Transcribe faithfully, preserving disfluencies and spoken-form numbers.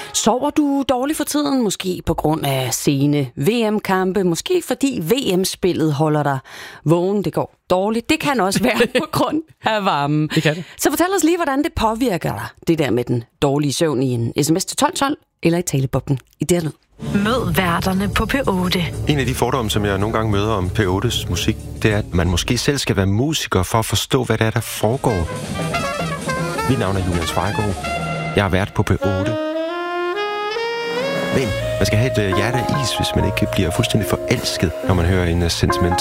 Sover du dårligt for tiden? Måske på grund af sene V M-kampe. Måske fordi V M-spillet holder dig vågen. Det går dårligt. Det kan også være på grund af varmen. Det kan det. Så fortæl os lige, hvordan det påvirker dig, det der med den dårlige søvn, i en sms til tolv tolv eller i taleboblen i det her lyd. Mød værterne på P otte. En af de fordomme, som jeg nogle gange møder om P ottes musik, det er, at man måske selv skal være musiker for at forstå, hvad det er, der foregår. Mit navn er Julian Svejgaard. Jeg har været på P otte. Men man skal have et hjerte af is, hvis man ikke bliver fuldstændig forelsket, når man hører en sentimental